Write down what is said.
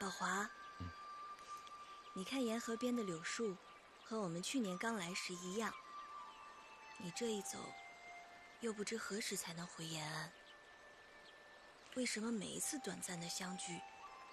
宝华，你看沿河边的柳树，和我们去年刚来时一样。你这一走，又不知何时才能回延安。为什么每一次短暂的相聚，